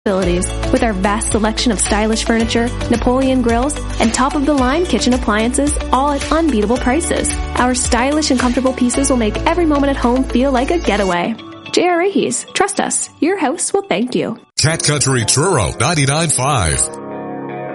With our vast selection of stylish furniture, Napoleon grills, and top-of-the-line kitchen appliances, all at unbeatable prices. Our stylish and comfortable pieces will make every moment at home feel like a getaway. J.R. Ahys, trust us, your house will thank you. Cat Country Truro 99.5.